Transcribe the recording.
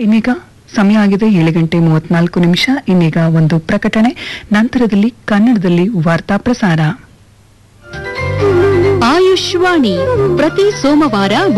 ಇನ್ನೀಗ ಸಮಯ ಆಗಿದೆ 7:34. ಇನ್ನೀಗ ಒಂದು ಪ್ರಕಟಣೆ, ನಂತರದಲ್ಲಿ ಕನ್ನಡದಲ್ಲಿ ವಾರ್ತಾ ಪ್ರಸಾರ. ಆಯುಷ್ವಾಣಿ ಪ್ರತಿ ಸೋಮವಾರ